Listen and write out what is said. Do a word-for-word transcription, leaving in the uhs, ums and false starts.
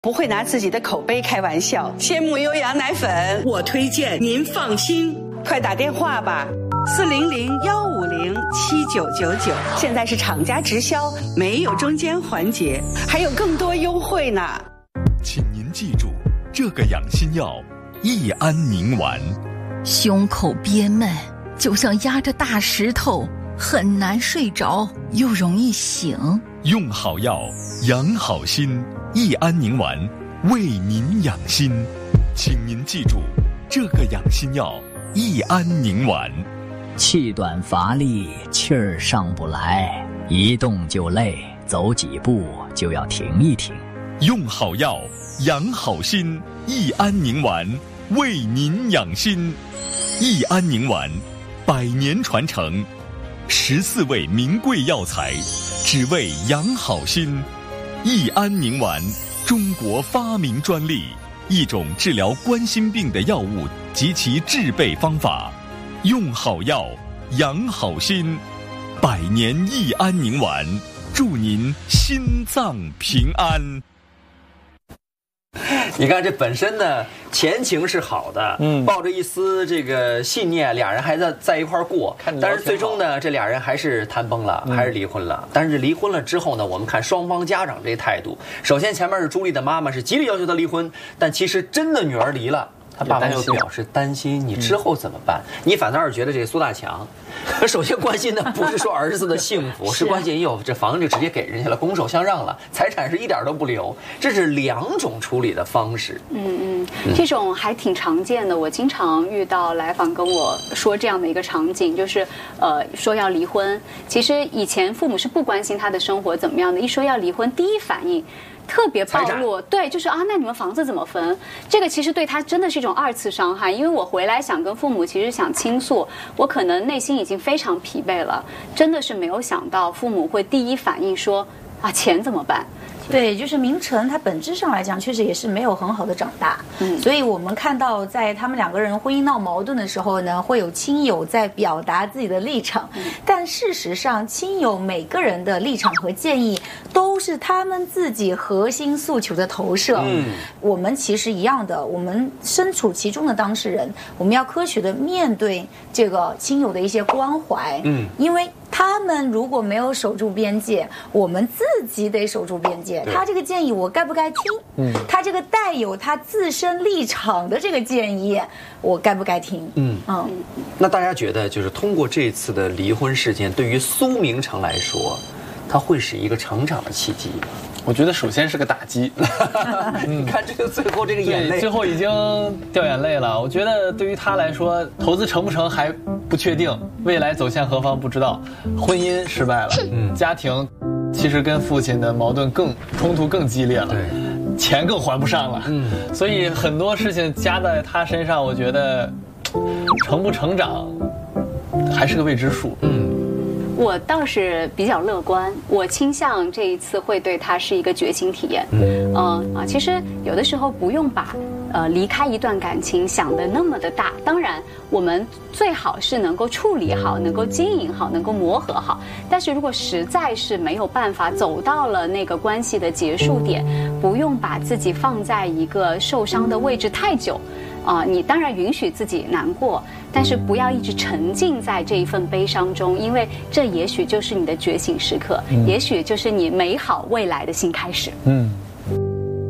不会拿自己的口碑开玩笑。鲜母优羊奶粉，我推荐，您放心。快打电话吧，四零零幺五零七九九九。现在是厂家直销，没有中间环节，还有更多优惠呢。 请您记住，这个养心药益安宁丸。 胸口憋闷，就像压着大石头，很难睡着，又容易醒。 用好药，养好心。益安宁丸为您养心，请您记住，这个养心药益安宁丸。 气短乏力，气儿上不来，一动就累，走几步就要停一停。 用好药，养好心，益安宁丸为您养心。益安宁丸，百年传承，十四味名贵药材，只为养好心。益安宁丸，中国发明专利，一种治疗冠心病的药物及其制备方法。用好药，养好心，百年益安宁丸，祝您心脏平安。 你看这本身呢，前情是好的，嗯，抱着一丝这个信念，俩人还在在一块儿过。但是最终呢，这俩人还是谈崩了，还是离婚了。但是离婚了之后呢，我们看双方家长这态度。首先前面是朱莉的妈妈是极力要求她离婚，但其实真的女儿离了，她爸爸又表示担心你之后怎么办。你反倒是觉得这个苏大强，首先关心的不是说儿子的幸福，是关心哟这房子就直接给人家了，拱手相让了，财产是一点都不留。这是两种处理的方式。 嗯嗯，这种还挺常见的。我经常遇到来访跟我说这样的一个场景，就是呃说要离婚。其实以前父母是不关心他的生活怎么样的，一说要离婚，第一反应特别暴露，对，就是啊，那你们房子怎么分？这个其实对他真的是一种二次伤害。因为我回来想跟父母，其实想倾诉，我可能内心已经非常疲惫了，真的是没有想到父母会第一反应说啊，钱怎么办？ 对，就是明成他本质上来讲，确实也是没有很好的长大。嗯，所以我们看到在他们两个人婚姻闹矛盾的时候呢，会有亲友在表达自己的立场，嗯、但事实上，亲友每个人的立场和建议都是他们自己核心诉求的投射。嗯，我们其实一样的，我们身处其中的当事人，我们要科学的面对这个亲友的一些关怀。嗯，因为他们如果没有守住边界，我们自己得守住边界。他这个建议我该不该听？嗯，他这个带有他自身立场的这个建议，我该不该听？嗯嗯。 那大家觉得，就是通过这次的离婚事件，对于苏明成来说，他会是一个成长的契机吗？ 我觉得首先是个打击。 你看这个最后这个眼泪， 最后已经掉眼泪了。我觉得对于他来说，投资成不成还不确定，未来走向何方不知道，婚姻失败了，嗯，家庭其实跟父亲的矛盾更冲突更激烈了，对，钱更还不上了，嗯，所以很多事情加在他身上，我觉得成不成长还是个未知数，嗯。 我倒是比较乐观，我倾向这一次会对他是一个觉醒体验。嗯呃、啊，其实有的时候不用把呃离开一段感情想得那么的大，当然我们最好是能够处理好，能够经营好，能够磨合好。但是如果实在是没有办法走到了那个关系的结束点，不用把自己放在一个受伤的位置太久。啊、呃，你当然允许自己难过，但是不要一直沉浸在这一份悲伤中，因为这也许就是你的觉醒时刻，嗯、也许就是你美好未来的新开始。嗯。